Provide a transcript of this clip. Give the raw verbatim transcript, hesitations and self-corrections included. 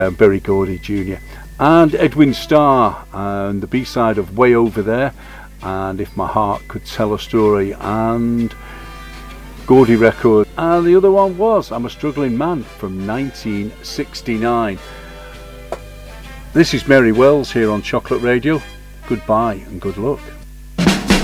uh, Berry Gordy Junior And Edwin Starr, and the B-side of Way Over There, and If My Heart Could Tell a Story, and Gordy Record. And the other one was I'm a Struggling Man from nineteen sixty-nine. This is Mary Wells here on Chocolate Radio. Goodbye and good luck.